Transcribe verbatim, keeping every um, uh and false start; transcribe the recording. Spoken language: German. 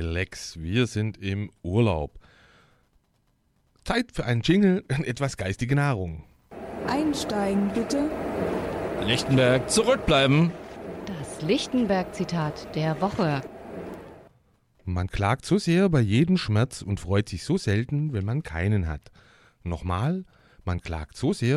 Relax, wir sind im Urlaub. Zeit für einen Jingle und etwas geistige Nahrung. Einsteigen bitte. Lichtenberg, zurückbleiben. Das Lichtenberg-Zitat der Woche. Man klagt so sehr bei jedem Schmerz und freut sich so selten, wenn man keinen hat. Nochmal, man klagt so sehr